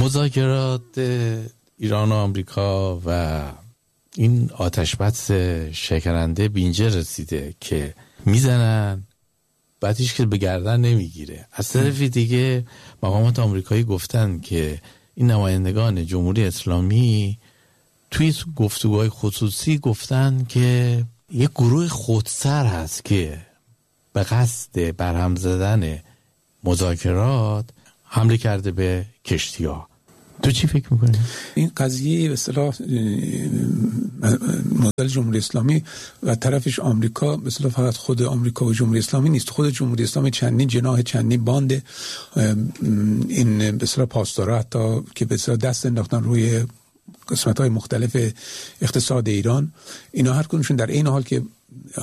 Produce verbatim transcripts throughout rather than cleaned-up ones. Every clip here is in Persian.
مذاکرات ایران و آمریکا و این آتشبس شکننده بینجا رسیده که میزنن بعد هیچ که به گردن نمیگیره. از طرفی دیگه مقامات آمریکایی گفتن که این نمایندگان جمهوری اسلامی توی گفتگوهای خصوصی گفتن که یک گروه خودسر هست که به قصد برهم زدن مذاکرات حمله کرده به کشتی‌ها. تو چی فکر میکنی؟ این قضیه به اصطلاح مدل جمهوری اسلامی و طرفش آمریکا به اصطلاح فقط خود آمریکا و جمهوری اسلامی نیست. خود جمهوری اسلامی چندین جناح چندین باند این به اصطلاح پاسدارا حتی که به اصطلاح دست انداختن روی قسمت‌های مختلف اقتصاد ایران، اینا هر کدومشون در این حال که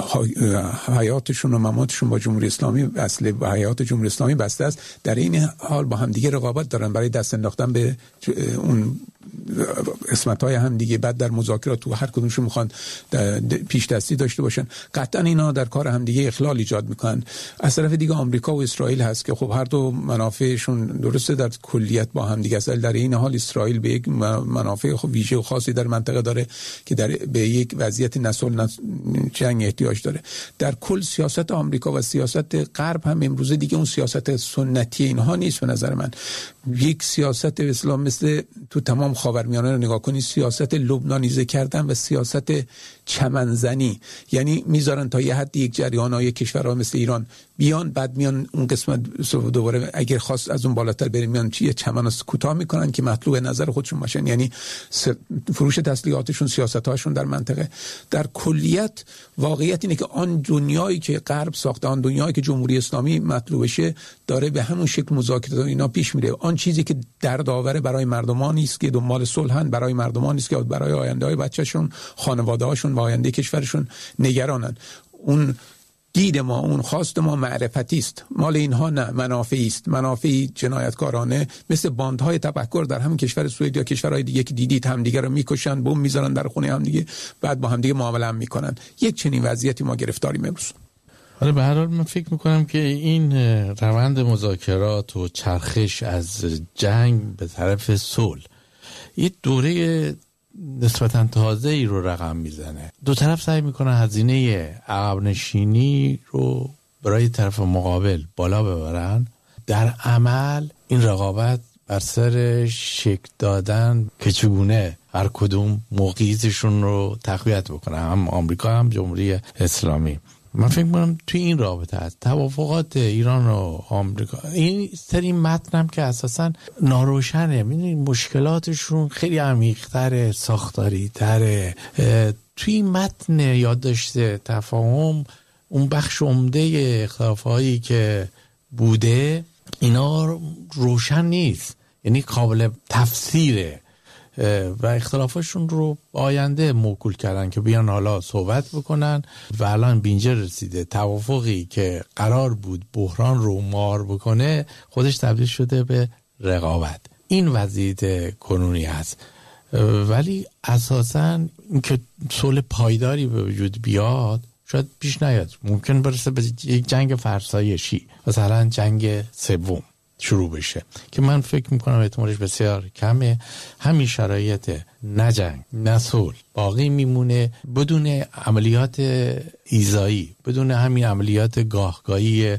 حیاتشون و مماتشون با جمهوری اسلامی اصل با حیات جمهوری اسلامی بسته است، در این حال با هم دیگه رقابت دارن برای دست انداختن به اون قسمت‌های هم دیگه. بعد در مذاکرات تو هر کدومشون میخوان پیش دستی داشته باشن. قطعا اینا در کار هم دیگه اخلال ایجاد میکنن. از طرف دیگه آمریکا و اسرائیل هست که خب هر دو منافعشون درسته در کلیت با هم دیگه است، در این حال اسرائیل به یک منافع خب ویژه و خاصی در منطقه داره که در به یک وضعیت نسل جنگ احتیاج داره. در کل سیاست آمریکا و سیاست غرب هم امروزه دیگه اون سیاست سنتی اینها نیست. به نظر من یک سیاست اسلام مثل تو تمام خاورمیانه رو نگاه کنی، سیاست لبنانیزه کردن و سیاست چمنزنی، یعنی میذارن تا یه حد یک جریان‌های کشورها مثل ایران بیان، بعد میان اون قسمت دوباره اگر خواست از اون بالاتر بریم میان چیه چمن کوتاه میکنن که مطلوب نظر خودشون باشن، یعنی فروش تسلیحاتشون، سیاست‌هاشون در منطقه. در کلیت واقعیت اینه که آن دنیایی که غرب ساخته، آن دنیایی که جمهوری اسلامی مطلوبشه داره به همون شکل مذاکرات اینا پیش میره. آن چیزی که دردآور برای مردمان نیست که دنبال صلحن، برای مردمان نیست که برای آینده‌های بچه‌شون، خانواده‌هاشون و آینده کشورشون نگرانن. اون دید ما، اون خواست ما معرفتی است، مال اینها نه، منافعی است، منافعی جنایتکارانه مثل باندهای تفکر در همین کشور سوئد یا کشورهای دیگه که دیدید هم دیگه رو میکشن، بم میذارن در خونه هم دیگه، بعد با هم دیگه معامله هم میکنن. یک چنین وضعیتی ما گرفتاریم امروز. حالا به هر حال من فکر میکنم که این روند مذاکرات و چرخش از جنگ به طرف صلح یه دوره نسبتاً تازه ای رو رقم میزنه. دو طرف سعی میکنن هزینه عقب نشینی رو برای طرف مقابل بالا ببرن. در عمل این رقابت بر سر شکل دادن که چگونه هر کدوم موقعیتشون رو تقویت بکنه، هم آمریکا هم جمهوری اسلامی. من فکر می‌کنم توی این رابطه هست توافقات ایران و آمریکا، این سری متنم که اساساً ناروشنه، می‌دونید مشکلاتشون خیلی عمیق‌تره، ساختاری‌تره. توی این متن یادداشت تفاهم اون بخش عمده اختلاف‌هایی که بوده اینا روشن نیست، یعنی قابل تفسیره و اختلافاشون رو آینده موکول کردن که بیان حالا صحبت بکنن و الان بینجا رسیده. توافقی که قرار بود بحران رو مار بکنه خودش تبدیل شده به رقابت. این وضعیت کنونی هست، ولی اساساً اینکه صلح پایداری به وجود بیاد شاید پیش نیاد. ممکن برسه به یک جنگ فرسایشی، مثلا جنگ سوم شروع بشه که من فکر میکنم احتمالش بسیار کمه. همین شرایط نه جنگ نه صلح باقی میمونه بدون عملیات ایذایی، بدون همین عملیات گاهگاهی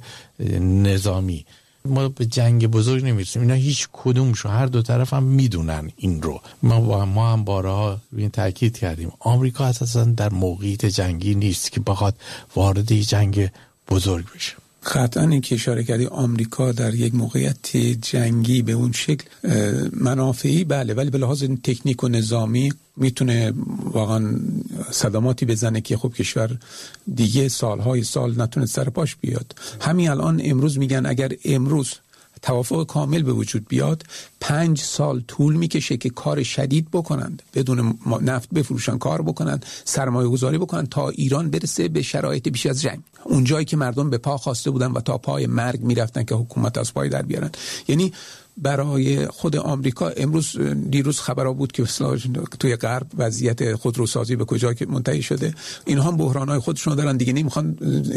نظامی ما به جنگ بزرگ نمیرسیم. اینا هیچ کدومشو هر دو طرف هم میدونن این رو. ما با ما هم بارها روی این تاکید کردیم آمریکا اساسا در موقعیت جنگی نیست که بخواد وارد جنگ بزرگ بشه. قطعا این که اشاره کردی آمریکا در یک موقعیت جنگی به اون شکل منافعی بله، ولی به لحاظ تکنیک و نظامی میتونه واقعا صدماتی بزنه که خب کشور دیگه سالهای سال نتونه سر پاش بیاد. همین الان امروز میگن اگر امروز توافق کامل به وجود بیاد پنج سال طول میکشه که کار شدید بکنند، بدون نفت بفروشن، کار بکنند، سرمایه گذاری بکنند تا ایران برسه به شرایط بیش از جنگ، اون جایی که مردم به پا خواسته بودن و تا پای مرگ میرفتن که حکومت از پای در بیارن. یعنی برای خود آمریکا امروز دیروز خبرها بود که توی غرب وضعیت خودروسازی به کجا که منتهی شده، اینها هم بحران‌های خودشون دارن دیگه، نمیخوان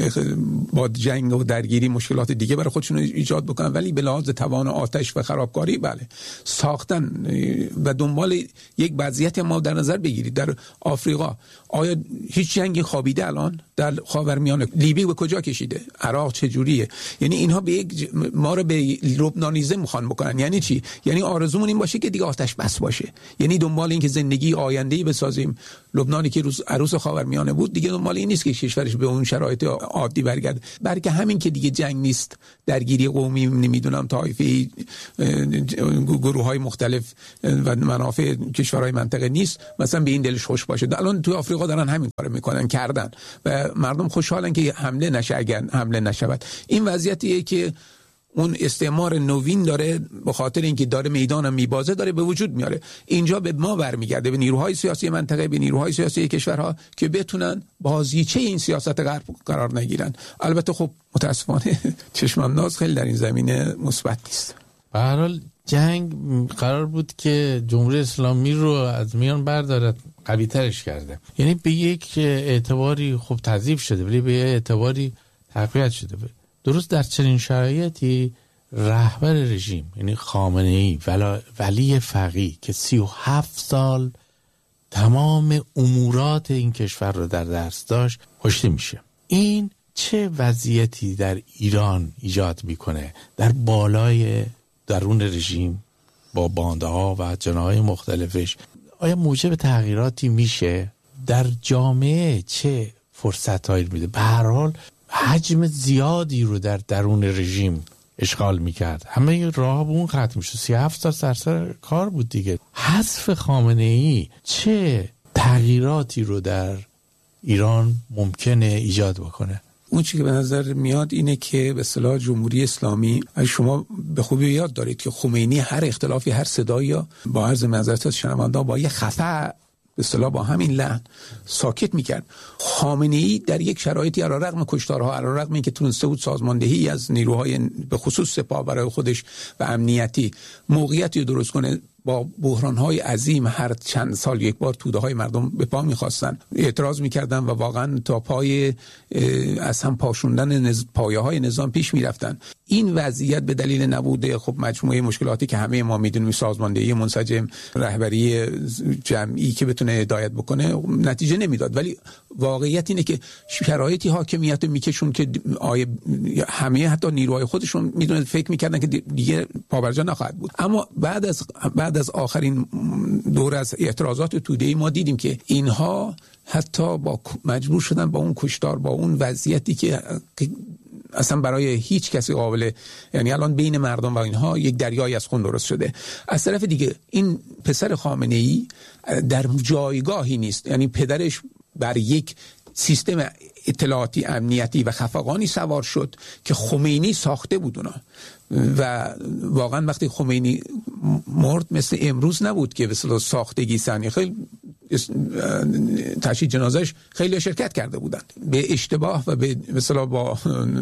با جنگ و درگیری مشکلات دیگه برای خودشون ایجاد بکنن، ولی به لحاظ توان آتش و خرابکاری بله ساختن و دنبال یک وضعیت ما در نظر بگیرید. در آفریقا آیا هیچ جنگی خوابیده الان؟ در خاورمیانه لیبی به کجا کشیده؟ عراق چجوریه؟ یعنی اینها به یک ما رو به لبنانیزم میخوان بکنن. یعنی چی؟ یعنی آرزومون این باشه که دیگه آتش بس باشه، یعنی دنبال این که زندگی آینده‌ای بسازیم. لبنانی که روز عروس خاورمیانه بود دیگه دنبال این نیست که کشورش به اون شرایط عادی برگرده، بلکه همین که دیگه جنگ نیست، درگیری قومی نمیدونم طایفی گروه‌های مختلف و منافع کشورهای منطقه نیست، مثلا به این دلش خوش باشه. الان تو آفریقا دارن همین کارو میکنن کردن و مردم خوشحالن که حمله نشه اگر حمله نشود. این وضعیتیه که اون استعمار نوین داره به خاطر اینکه داره میدانم میبازه داره به وجود میاره. اینجا به ما برمیگرده، به نیروهای سیاسی منطقه، به نیروهای سیاسی کشورها که بتونن بازیچه این سیاست غرب قرار نگیرن. البته خب متاسفانه چشم انداز خیلی در این زمینه مثبت نیست. به هر حال جنگ قرار بود که جمهوری اسلامی رو از میان بردارد، قوی ترش کرده، یعنی به یک اعتباری خب تضعیف شده ولی به اعتباری تقویت شده. درست در چنین شرایطی رهبر رژیم یعنی خامنه‌ای ولی فقیه که سی و هفت سال تمام امورات این کشور رو در دست داشت کشته میشه. این چه وضعیتی در ایران ایجاد میکنه در بالای درون رژیم با بانده ها و جناح‌های مختلفش؟ آیا موجب تغییراتی میشه در جامعه؟ چه فرصتایی میده؟ به هر حال حجم زیادی رو در درون رژیم اشغال میکرد، همه راه به اون ختم شد. سی و هفت سال سرسر کار بود دیگه. حذف خامنه‌ای چه تغییراتی رو در ایران ممکنه ایجاد بکنه؟ اون چیزی که به نظر میاد اینه که به اصطلاح جمهوری اسلامی، شما به خوبی یاد دارید که خمینی هر اختلافی، هر صدایی با عرض معذرت از شنونده‌ها با یه خفا به اصطلاح با همین لحن ساکت میکرد. خامنه‌ای در یک شرایطی علیرغم کشتارها، علیرغم اینکه تونسته بود سازماندهی از نیروهای به خصوص سپاه برای خودش و امنیتی موقعیتی درست کنه، با بحران‌های عظیم هر چند سال یک بار توده‌های مردم به پا می‌خواستن، اعتراض می‌کردن و واقعا تا پای از هم پاشوندن نز... پایه‌های نظام پیش می‌رفتن. این وضعیت به دلیل نبوده خب مجموعه مشکلاتی که همه ما می‌دونیم، سازماندهی منسجم، رهبری جمعی که بتونه هدایت بکنه، نتیجه نمیداد. ولی واقعیت اینه که شرایطی حاکمیت میکشون که آیه همه حتی نیروهای خودشون میدونن فکر می‌کردن که دیگه پابرجا نخواهد بود. اما بعد از بعد از آخرین دور از اعتراضات توده‌ای ما دیدیم که اینها حتی با مجبور شدن با اون کشتار، با اون وضعیتی که اصلا برای هیچ کسی قابل، یعنی الان بین مردم و اینها یک دریای از خون درست شده. از طرف دیگه این پسر خامنه‌ای در جایگاهی نیست، یعنی پدرش بر یک سیستم اطلاعاتی امنیتی و خفقانی سوار شد که خمینی ساخته بود اونا. و واقعا وقتی خمینی مرد مثل امروز نبود که به اصطلاح ساختگی سنی، خیلی تشییع جنازش خیلی شرکت کرده بودند. به اشتباه و به مثلا با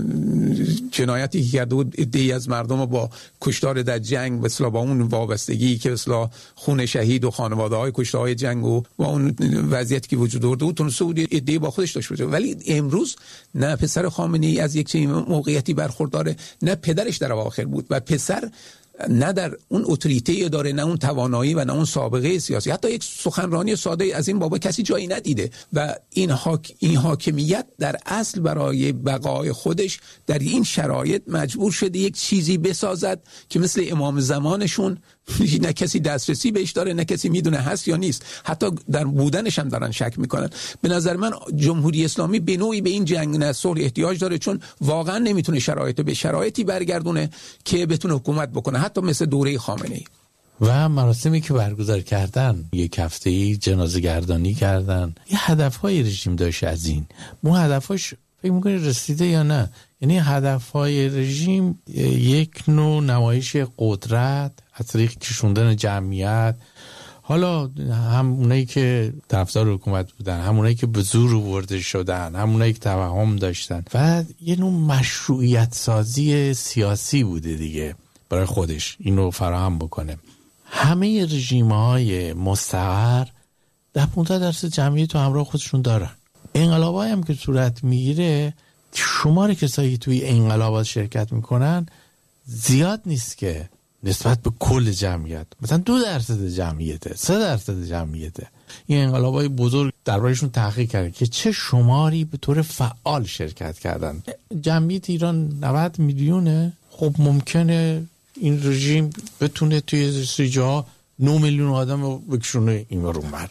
جنایتی که کرده بود عده‌ای از مردم با کشتار در جنگ، مثلا با اون وابستگی که مثلا خون شهید و خانواده‌های کشته‌های جنگ و با اون وضعیتی که وجود داشت بود تونسته بود عده‌ای با خودش داشته باشه. ولی امروز نه پسر خامنه‌ای از یک چنین موقعیتی برخورداره، نه پدرش در اواخر بود و پسر نه در اون اتوریته داره، نه اون توانایی و نه اون سابقه سیاسی. حتی یک سخنرانی ساده از این بابا کسی جایی ندیده و این حاک... این حاکمیت در اصل برای بقای خودش در این شرایط مجبور شده یک چیزی بسازد که مثل امام زمانشون نه کسی دسترسی بهش داره، نه کسی میدونه هست یا نیست، حتی در بودنش هم دارن شک میکنن. به نظر من جمهوری اسلامی به نوعی به این جنگ نه صلح احتیاج داره، چون واقعا نمیتونه شرایط به شرایطی برگردونه که بتونه حکومت بکنه، حتی مثل دوره خامنه‌ای. و مراسمی که برگزار کردن، یک هفته‌ای جنازه گردانی کردن، یه هدفهای رژیم داشت. از این مو هدفاش فکر میکنی رسیده یا نه؟ یعنی هدفهای رژیم یک نوع نمایش قدرت از طریق کشوندن جمعیت، حالا هم اونایی که طرفدار حکومت بودن، هم اونایی که به زور آورده شدن، هم اونایی که توهم داشتن، و یه نوع مشروعیت سازی سیاسی بوده دیگه. برای خودش اینو فراهم بکنه. همه رژیم‌های مستقر ده پانزده درصد جمعیت تو همراه خودشون دارن. انقلابایی هم که صورت میگیره شمار کسایی توی انقلابات شرکت میکنن زیاد نیست که نسبت به کل جمعیت، مثلا دو درصد جمعیته، سه درصد جمعیته. این انقلابای بزرگ دربارشون تحقیق کرده که چه شماری به طور فعال شرکت کردن. جمعیت ایران نود میلیونه، خب ممکنه این رژیم بتونه توی سری جاها نه میلیون آدم رو بکشونه این ور اون ور.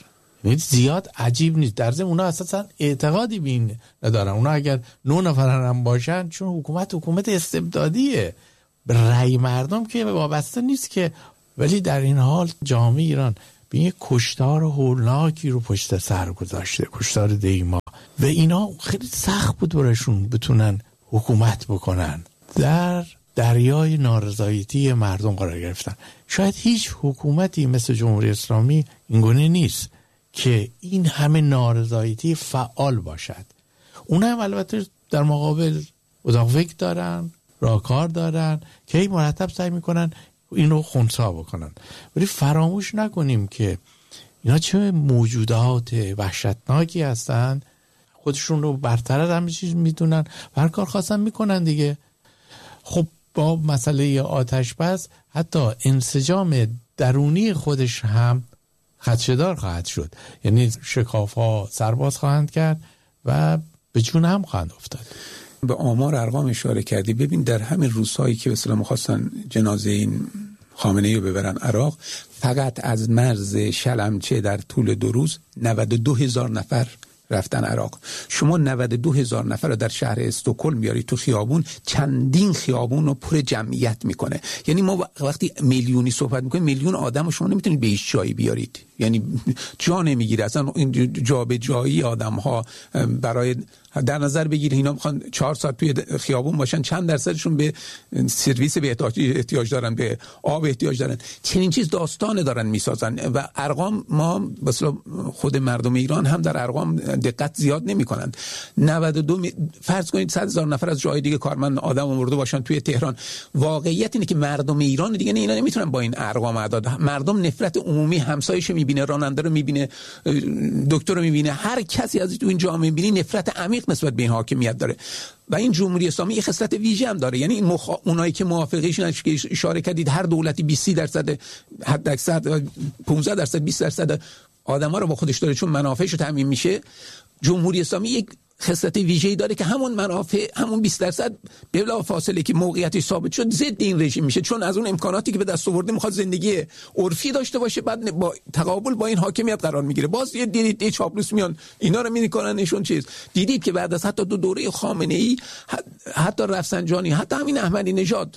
زیاد عجیب نیست. در ضمن اونا اساسا اعتقادی به این ندارن. اونا اگر نه نفر هم باشن، چون حکومت حکومت استبدادیه، به رأی مردم که وابسته نیست که. ولی در این حال جامعه ایران به یک کشتار هولناکی رو پشت سر گذاشته، کشتار دیما، و اینا خیلی سخت بود براشون بتونن حکومت بکنن. در دریای نارضایتی مردم قرار گرفتن. شاید هیچ حکومتی مثل جمهوری اسلامی اینگونه نیست که این همه نارضایتی فعال باشد. اون هم البته در مقابل اتاق فکر دارن، راهکار دارن که این مرتب سعی میکنن اینو خنثی بکنن. ولی فراموش نکنیم که اینا چه موجودات وحشتناکی هستن، خودشون رو برتر از همه چیز میدونن، هر کار خواستن میکنن دیگه. خب با مسئله آتش بس حتی انسجام درونی خودش هم خدشه‌دار خواهد شد. یعنی شکاف‌ها سرباز خواهند کرد و به جون هم خواهند افتاد. به آمار ارقام اشاره کردی. ببین در همین روزهایی که مثلا می‌خواستن جنازه این خامنه‌ای رو ببرن عراق، فقط از مرز شلمچه در طول دو روز نود و دو هزار نفر رفتن عراق. شما نود و دو هزار نفر رو در شهر استکهلم میاری تو خیابون، چندین خیابون رو پر جمعیت میکنه. یعنی ما وقتی میلیونی صحبت میکنیم، میلیون آدم رو شما نمیتونید به هیچ جایی بیارید، یعنی جا نمیگیره اصلا. این جا به جایی آدم ها برای در نظر بگیر اینا میخوان چهار ساعت توی خیابون باشن، چند درصدشون به سرویس به احتیاج دارن، به آب احتیاج دارن، چنین چیز داستان دارن میسازن. و ارقام ما مثلا خود مردم ایران هم در ارقام دقت زیاد نمیکنن. نود و دو می... فرض کنید صد هزار نفر از جای دیگه کارمند آدم آورده باشن توی تهران. واقعیت اینه که مردم ایران دیگه اینا نمیتونن با این ارقام اعداد. مردم نفرت عمومی همسایه‌شو میبینه، راننده رو میبینه، دکتر رو میبینه، هر کسی از تو این جامعه میبینی نفرت عمیق نسبت به این حاکمیت داره. و این جمهوری اسلامی یه خصلت ویژه هم داره. یعنی این مخ... اونایی که موافقینشون که اشاره کردید، هر دولتی بیست درصد حد اکثر پانزده درصد بیست درصد آدما رو با خودش داره چون منافعش رو تامین میشه. جمهوری اسلامی یک خصلت ویژه‌ای داره که همون منافع، همون بیست درصد بلا فاصله که موقعیتش ثابت شد ضد این رژیم میشه، چون از اون امکاناتی که به دست آورده میخواد زندگی عرفی داشته باشه، بعد با تقابل با این حاکمیت قرار میگیره. باز یه دیدید چاپلوس میان اینا رو میکنن نشون چیز. دیدید که بعد از حتی دو دوره خامنه‌ای، حتی رفسنجانی، حتی همین احمدی نژاد،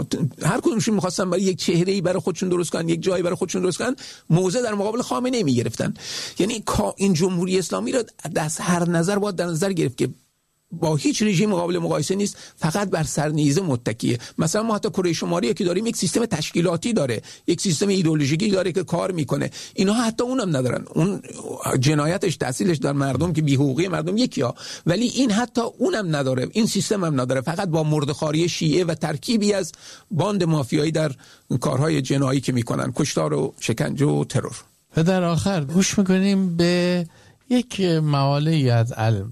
هر کدومشون میخواستن برای یک چهره‌ای برای خودشون درست کنن، یک جایی برای خودشون درست کنن، موضع در مقابل خامنه‌ای میگرفتن. یعنی این جمهوری اسلامی رو از هر نظر باید در نظر گرفت که با هیچ رژیم قابل مقایسه نیست، فقط بر سرنیزه متکیه. مثلا ما حتی کره شمالی که داریم یک سیستم تشکیلاتی داره، یک سیستم ایدئولوژیکی داره که کار میکنه. اینا حتی اونم ندارن. اون جنایتش تحصیلش در مردم که بی‌حقوقی مردم یکیه، ولی این حتی اونم نداره، این سیستم هم نداره. فقط با مرده‌خواری شیعه و ترکیبی از باند مافیایی در کارهای جنایی که میکنن، کشتار و شکنجه و ترور. و در آخر گوش میکنیم به یک مقاله از علم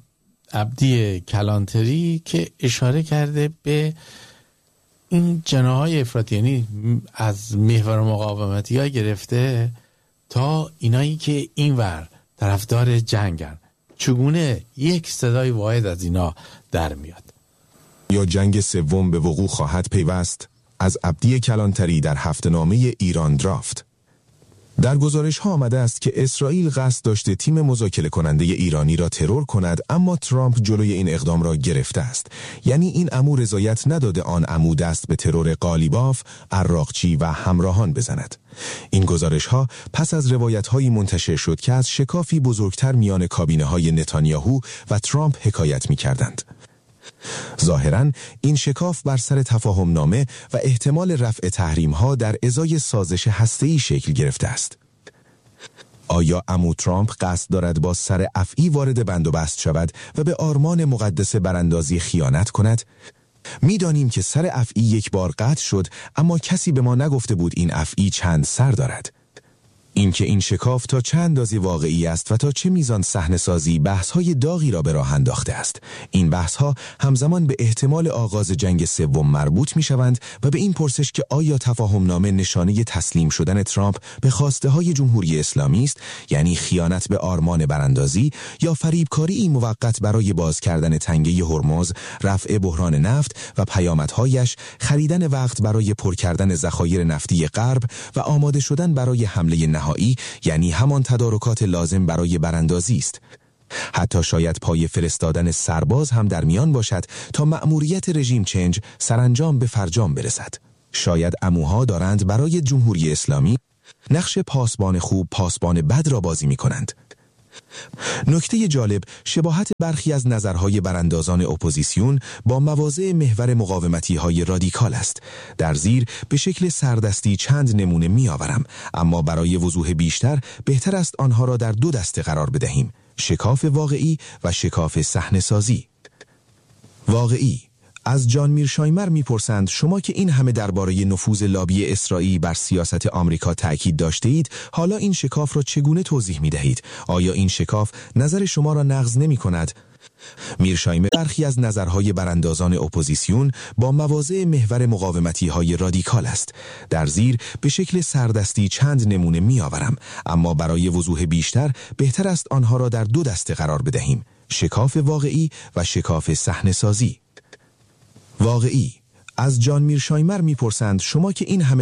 عبدی کلانتری که اشاره کرده به این جناح‌های افراطی، یعنی از محور مقاومتی ها گرفته تا اینایی که اینور طرفدار جنگن، چگونه یک صدای واحد از اینا در میاد. یا جنگ سوم به وقوع خواهد پیوست؟ از عبدی کلانتری در هفته‌نامه ایران درافت. در گزارش ها آمده است که اسرائیل قصد داشته تیم مذاکره کننده ایرانی را ترور کند، اما ترامپ جلوی این اقدام را گرفته است. یعنی این عمو رضایت نداده آن عمو دست به ترور قالیباف، عراقچی و همراهان بزند. این گزارش ها پس از روایت هایی منتشر شد که از شکافی بزرگتر میان کابینه های نتانیاهو و ترامپ حکایت می کردند. ظاهراً این شکاف بر سر تفاهم نامه و احتمال رفع تحریم ها در ازای سازش هسته‌ای شکل گرفته است. آیا عمو ترامپ قصد دارد با سر افعی وارد بند و بست شود و به آرمان مقدس براندازی خیانت کند؟ می‌دانیم که سر افعی یک بار قطع شد، اما کسی به ما نگفته بود این افعی چند سر دارد. اینکه این شکاف تا چه اندازه واقعی است و تا چه میزان صحنه‌سازی بحث‌های داغی را به راه انداخته است. این بحث‌ها همزمان به احتمال آغاز جنگ سوم مربوط می‌شوند و به این پرسش که آیا تفاهم‌نامه نشانه تسلیم شدن ترامپ به خواسته‌های جمهوری اسلامی است، یعنی خیانت به آرمان براندازی، یا فریبکاری موقت برای باز کردن تنگه هرمز، رفع بحران نفت و پیامدهایش، خریدن وقت برای پر کردن ذخایر نفتی غرب و آماده شدن برای حمله نهایی، یعنی همان تدارکات لازم برای براندازی است. حتی شاید پای فرستادن سرباز هم در میان باشد تا مأموریت رژیم چنج سرانجام به فرجام برسد. شاید عموها دارند برای جمهوری اسلامی نقش پاسبان خوب پاسبان بد را بازی می کنند. نکته جالب شباهت برخی از نظرهای براندازان اپوزیسیون با مواضع محور مقاومتی های رادیکال است. در زیر به شکل سردستی چند نمونه می آورم، اما برای وضوح بیشتر بهتر است آنها را در دو دسته قرار بدهیم: شکاف واقعی و شکاف صحنه‌سازی. واقعی: از جان میرشایمر میپرسند شما که این همه درباره نفوذ لابی اسرائیل بر سیاست آمریکا تأکید داشته اید، حالا این شکاف را چگونه توضیح می دهید؟ آیا این شکاف نظر شما را نقض نمی کند؟ میرشایمر برخی از نظرهای براندازان اپوزیسیون با مواضع محور مقاومتی های رادیکال است. در زیر به شکل سردستی چند نمونه می آورم، اما برای وضوح بیشتر بهتر است آنها را در دو دسته قرار بدهیم: شکاف واقعی و شکاف صحنه‌سازی. واقعی: از جان میرشایمر میپرسند شما که این همه